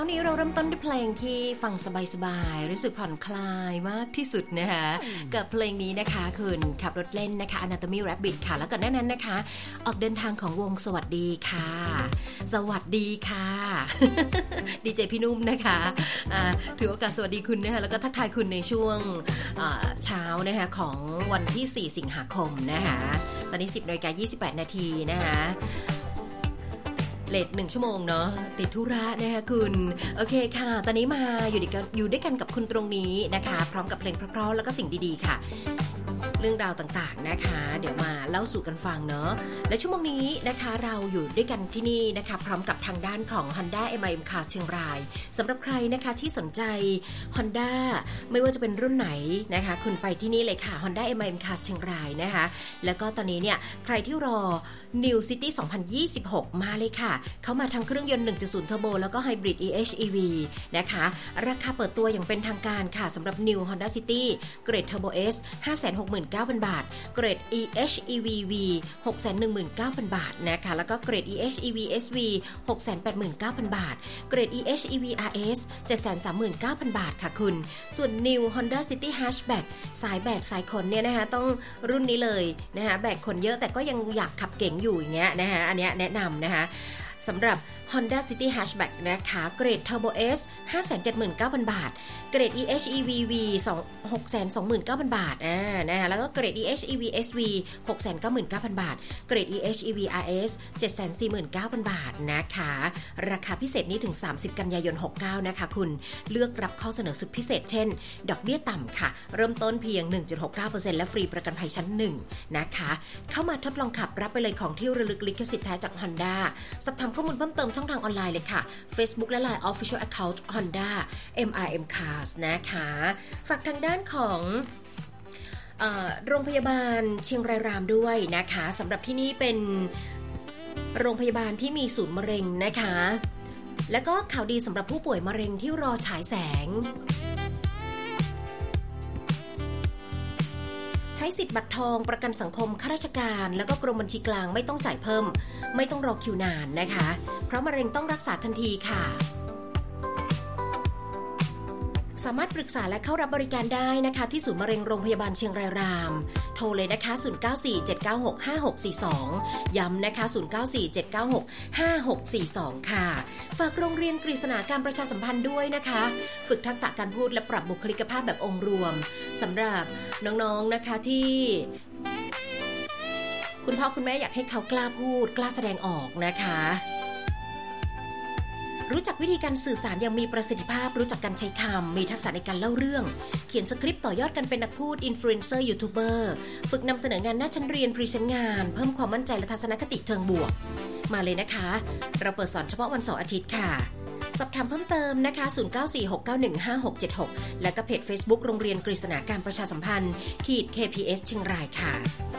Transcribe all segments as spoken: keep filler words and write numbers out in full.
วันนี้เราเริ่มต้นด้วยเพลงที่ฟังสบายๆรู้สึกผ่อนคลายมากที่สุดนะคะกับเพลงนี้นะคะคุณขับรถเล่นนะคะ Anatomy Rabbit ค่ะแล้วก่อนหน้านั้นนะคะออกเดินทางของวงสวัสดีค่ะสวัสดีค่ะดีเจพี่นุ่มนะคะถือโอกาสสวัสดีคุณนะคะแล้วก็ทักทายคุณในช่วงเช้านะคะของวันที่สี่สิงหาคมนะคะตอนนี้ สิบนาฬิกายี่สิบแปดนาทีนะคะเลทหนึ่งชั่วโมงเนาะติดธุระนะคะคุณโอเคค่ะตอนนี้มาอยู่ด้วยกันอยู่ด้วยกันกับคุณตรงนี้นะคะพร้อมกับเพลงเพราะๆแล้วก็สิ่งดีๆค่ะเรื่องราวต่างๆนะคะเดี๋ยวมาเล่าสู่กันฟังเนาะและชั่วโมงนี้นะคะเราอยู่ด้วยกันที่นี่นะคะพร้อมกับทางด้านของ Honda เอ็ม ไอ เอ็ม Cars เชียงรายสำหรับใครนะคะที่สนใจ Honda ไม่ว่าจะเป็นรุ่นไหนนะคะคุณไปที่นี่เลยค่ะ Honda เอ็ม ไอ เอ็ม Cars เชียงรายนะคะแล้วก็ตอนนี้เนี่ยใครที่รอ New City สองพันยี่สิบหกมาเลยค่ะเขามาทั้งเครื่องยนต์ หนึ่งจุดศูนย์ Turbo แล้วก็ Hybrid อี เอช อี วี นะคะราคาเปิดตัวอย่างเป็นทางการค่ะสำหรับ New Honda City เกรด Turbo S ห้าแสนหกหมื่นเก้าพัน บาทเกรด อี เอช อี วี วี หกแสนหนึ่งหมื่นเก้าพัน บาทนะคะแล้วก็เกรด อี เอช อี วี เอส วี หกแสนแปดหมื่นเก้าพัน บาทเกรด อี เอช อี วี อาร์ เอส เจ็ดแสนสามหมื่นเก้าพัน บาทค่ะคุณส่วน New Honda City Hatchback สายแบกสายขนเนี่ยนะคะต้องรุ่นนี้เลยนะคะแบกขนเยอะแต่ก็ยังอยากขับเก๋งอยู่อย่างเงี้ยนะคะอันเนี้ยแนะนำนะคะสำหรับ Honda City Hatchback นะคะเกรด Turbo S ห้าแสนเจ็ดหมื่นเก้าพัน บาทเกรด อี เอช อี วี วี หกแสนสองหมื่นเก้าพัน บาทอ่านะคะแล้วก็เกรด อี เอช อี วี เอส วี หกแสนเก้าหมื่นเก้าพัน บาทเกรด อี เอช อี วี อาร์ เอส เจ็ดแสนสี่หมื่นเก้าพัน บาทนะคะราคาพิเศษนี้ถึงสามสิบกันยายนหกเก้านะคะคุณเลือกรับข้อเสนอสุดพิเศษเช่นดอกเบี้ยต่ำค่ะเริ่มต้นเพียง หนึ่งจุดหกเก้าเปอร์เซ็นต์ และฟรีประกันภัยชั้นหนึ่งนะคะเข้ามาทดลองขับรับไปเลยของที่ระลึกลิขสิทธิ์แท้จาก Honda สอบถามข้อมูลเพิ่มเติมช่องทางออนไลน์เลยค่ะFacebook และ ไลน์ Official Account Honda เอ็ม ไอ เอ็ม Cars นะคะฝากทางด้านของเอ่อโรงพยาบาลเชียงรายรามด้วยนะคะสำหรับที่นี่เป็นโรงพยาบาลที่มีศูนย์มะเร็งนะคะและก็ข่าวดีสำหรับผู้ป่วยมะเร็งที่รอฉายแสงใช้สิทธิ์บัตรทองประกันสังคมข้าราชการแล้วก็กรมบัญชีกลางไม่ต้องจ่ายเพิ่มไม่ต้องรอคิวนานนะคะเพราะมะเร็งต้องรักษาทันทีค่ะสามารถปรึกษาและเข้ารับบริการได้นะคะที่ศูนย์มะเร็งโรงพยาบาลเชียงรายรามโทรเลยนะคะศูนย์ เก้า สี่ เจ็ด เก้า หก ห้า หก สี่ สองย้ำนะคะศูนย์ เก้า สี่ เจ็ด เก้า หก ห้า หก สี่ สองค่ะฝากโรงเรียนกฤษณาการประชาสัมพันธ์ด้วยนะคะฝึกทักษะการพูดและปรับบุคลิกภาพแบบองค์รวมสำหรับน้องๆนะคะที่คุณพ่อคุณแม่อยากให้เขากล้าพูดกล้าแสดงออกนะคะรู้จักวิธีการสื่อสารอย่างมีประสิทธิภาพรู้จักการใช้คำมีทักษะในการเล่าเรื่องเขียนสคริปต์ต่อยอดกันเป็นนักพูดอินฟลูเอนเซอร์ยูทูบเบอร์ฝึกนำเสนองานหน้าชั้นเรียนพรีเซนต์งานเพิ่มความมั่นใจและทัศนคติเชิงบวกมาเลยนะคะเราเปิดสอนเฉพาะวันเสาร์อาทิตย์ค่ะสอบถามเพิ่มเติมนะคะศูนย์ เก้า สี่ หก เก้า หนึ่ง ห้า หก เจ็ด หกและก็เพจ Facebook โรงเรียนกฤษณาการประชาสัมพันธ์ขีด เค พี เอส เชียงรายค่ะ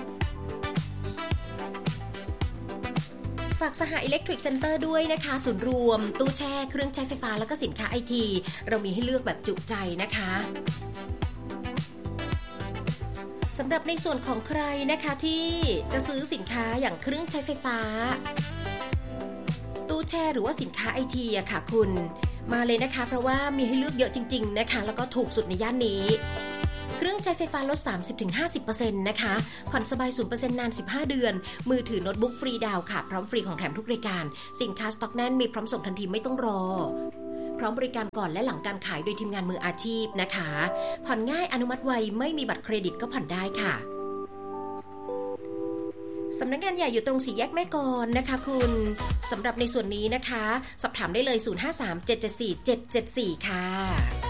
ฝากสหอิเล็กทริกเซ็นเตอร์ด้วยนะคะศูนย์รวมตู้แช่เครื่องใช้ไฟฟ้าแล้วก็สินค้าไอทีเรามีให้เลือกแบบจุใจนะคะสำหรับในส่วนของใครนะคะที่จะซื้อสินค้าอย่างเครื่องใช้ไฟฟ้าตู้แช่หรือว่าสินค้าไอทีอะค่ะคุณมาเลยนะคะเพราะว่ามีให้เลือกเยอะจริงๆนะคะแล้วก็ถูกสุดในย่านนี้เครื่องใช้ไฟฟ้าลด สามสิบถึงห้าสิบเปอร์เซ็นต์ นะคะผ่อนสบาย ศูนย์เปอร์เซ็นต์ นานสิบห้าเดือนมือถือโน้ตบุ๊กฟรีดาวค่ะพร้อมฟรีของแถมทุกรายการสินค้าสต็อกแน่นมีพร้อมส่งทันทีไม่ต้องรอพร้อมบริการก่อนและหลังการขายโดยทีมงานมืออาชีพนะคะผ่อนง่ายอนุมัติไวไม่มีบัตรเครดิตก็ผ่อนได้ค่ะสำนักงานใหญ่อยู่ตรงสี่แยกแม่กลนะคะคุณสำหรับในส่วนนี้นะคะสอบถามได้เลยศูนย์ ห้า สาม เจ็ด เจ็ด สี่ เจ็ด เจ็ด สี่ค่ะ